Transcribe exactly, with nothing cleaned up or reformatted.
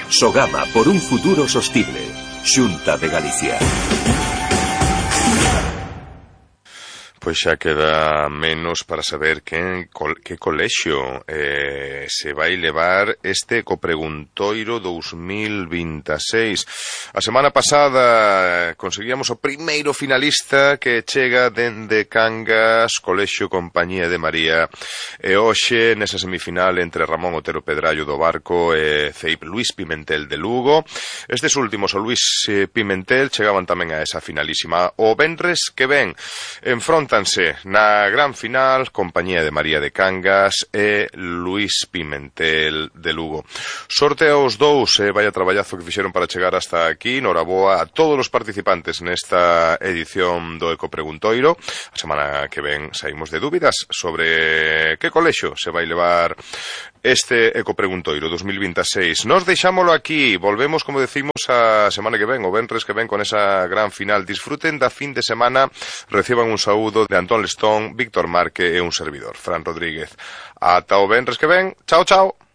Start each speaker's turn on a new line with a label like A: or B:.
A: Sogama por un futuro sostible. Xunta de Galicia.
B: Pois xa queda menos para saber que, que colexio eh, se vai levar este ecopreguntoiro dous mil vinte e seis. A semana pasada conseguíamos o primeiro finalista que chega dende Cangas, Colexio Compañía de María, e hoxe nesa semifinal entre Ramón Otero Pedrallo do Barco e C E I P Luís Pimentel de Lugo. Estes últimos, o Luís Pimentel, chegaban tamén a esa finalísima. O venres que ven enfronta na gran final Compañía de María de Cangas e Luís Pimentel de Lugo. Sorte aos dous, e eh, vaya traballazo que fixeron para chegar hasta aquí. Noraboa a todos os participantes nesta edición do Ecopreguntoiro. A semana que ven saímos de dúbidas sobre que colexio se vai levar este Ecopreguntoiro dos mil vinte e seis. Nos deixámolo aquí, volvemos, como decimos, a semana que ven, o venres que ven, con esa gran final. Disfruten da fin de semana, reciban un saúdo de Antón Lestón, Víctor Marque e un servidor, Fran Rodríguez. Ata o venres que ven, chao, chao.